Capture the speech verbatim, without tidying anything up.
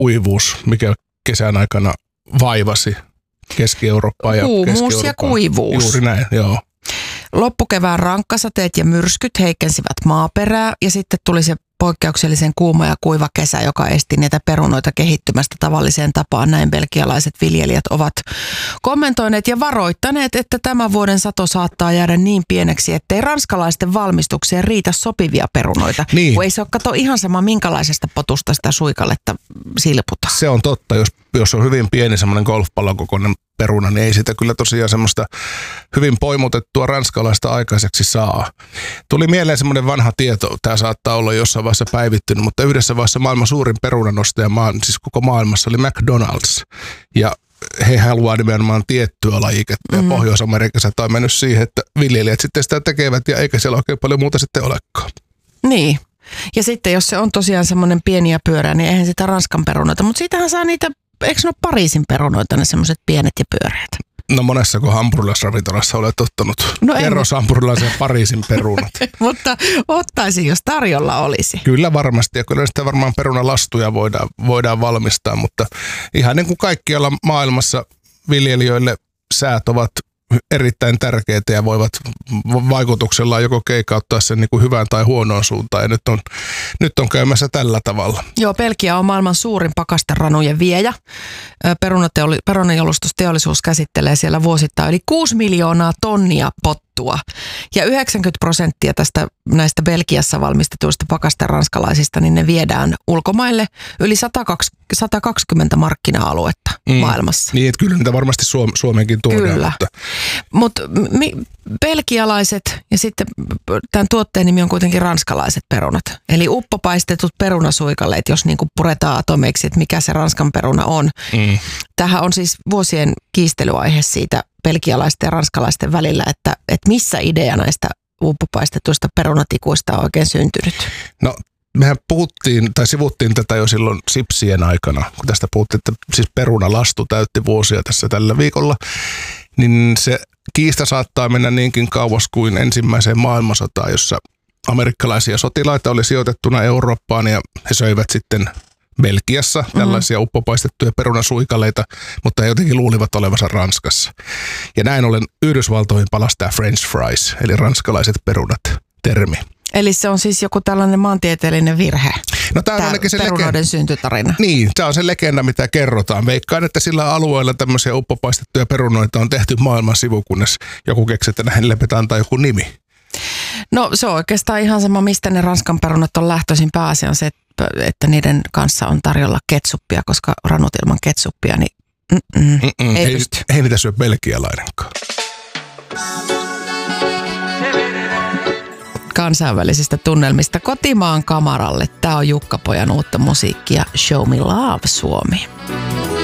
kuivuus, mikä kesän aikana vaivasi Keski-Eurooppaa ja Kuumuus Keski-Eurooppaa. ja kuivuus. Juuri näin, joo. Loppukevään rankkasateet ja myrskyt heikensivät maaperää ja sitten tuli se poikkeuksellisen kuuma ja kuiva kesä, joka esti niitä perunoita kehittymästä tavalliseen tapaan. Näin belgialaiset viljelijät ovat kommentoineet ja varoittaneet, että tämän vuoden sato saattaa jäädä niin pieneksi, ettei ranskalaisten valmistukseen riitä sopivia perunoita. Niin. Kun ei se ole kato ihan sama, minkälaisesta potusta sitä suikalletta silputaan. Se on totta, jos, jos on hyvin pieni semmoinen golfpallon kokoinen peruna, niin ei sitä kyllä tosiaan semmoista hyvin poimutettua ranskalaista aikaiseksi saa. Tuli mieleen semmoinen vanha tieto, tämä saattaa olla jossain vaiheessa päivittynyt, mutta yhdessä vaiheessa maailman suurin perunanostaja, maan, siis koko maailmassa, oli McDonald's. Ja he haluaa nimenomaan tiettyä lajiketta, ja mm. Pohjois-Amerikassa on mennyt siihen, että viljelijät sitten sitä tekevät, ja eikä siellä oikein paljon muuta sitten olekaan. Niin. Ja sitten jos se on tosiaan semmoinen pieni ja pyörä, niin eihän sitä Ranskan perunoita, mutta siitähän saa niitä, eikö ne ole Pariisin perunoita, ne semmoiset pienet ja pyöreät? No monessako hampurilaisravintolassa olet ottanut no kerroshampurilaisen ja Pariisin perunat? Mutta ottaisin, jos tarjolla olisi. Kyllä varmasti, ja kyllä sitä varmaan perunalastuja voidaan, voidaan valmistaa, mutta ihan niin kuin kaikkialla maailmassa viljelijöille säät ovat erittäin tärkeitä ja voivat vaikutuksellaan joko keikauttaa sen niin kuin hyvään tai huonoon suuntaan. Ja nyt on, nyt on käymässä tällä tavalla. Joo, Belgia on maailman suurin pakasteranujen viejä. Perunateoli, perunajalostusteollisuus käsittelee siellä vuosittain yli kuusi miljoonaa tonnia pottua. Ja yhdeksänkymmentä prosenttia tästä näistä Belgiassa valmistetuista pakasteranskalaisista, niin ne viedään ulkomaille yli sata kaksikymmentä markkina-aluetta mm. maailmassa. Niin, että kyllä niitä varmasti Suom- Suomeenkin tuodaan. Kyllä. Mutta Mut, mi- belgialaiset ja sitten tämän tuotteen nimi on kuitenkin ranskalaiset perunat. Eli uppopaistetut perunasuikaleet, jos niinku puretaan atomeiksi, että mikä se Ranskan peruna on. Mm. Tähän on siis vuosien kiistelyaihe siitä belgialaisten ja ranskalaisten välillä, että, että missä idea näistä uppopaistetuista perunatikuista on oikein syntynyt. No mehän puhuttiin tai sivuttiin tätä jo silloin sipsien aikana, kun tästä puhuttiin, että siis perunalastu täytti vuosia tässä tällä viikolla, niin se kiista saattaa mennä niinkin kauas kuin ensimmäiseen maailmansotaan, jossa amerikkalaisia sotilaita oli sijoitettuna Eurooppaan ja he söivät sitten Belgiassa tällaisia mm-hmm. uppopaistettuja perunasuikaleita, mutta he jotenkin luulivat olevansa Ranskassa. Ja näin ollen Yhdysvaltoihin palasi tämä French fries, eli ranskalaiset perunat termi. Eli se on siis joku tällainen maantieteellinen virhe, no, tämä on se perunoiden lege- syntytarina. Niin, se on se legenda, mitä kerrotaan. Veikkaan, että sillä alueella tämmöisiä uppopaistettuja perunoita on tehty maailman sivu, kunnes joku keksi, että näille pitää antaa joku nimi. No se on oikeastaan ihan sama, mistä ne Ranskan perunat on lähtöisin. Pääasia on se, että niiden kanssa on tarjolla ketsuppia, koska ranut ilman ketsuppia, niin mm-mm, ei, ei pysty. Ei niitä syö belgialainenkaan. Kansainvälisistä tunnelmista kotimaan kamaralle. Tämä on Jukka Pojan uutta musiikkia Show Me Love Suomi.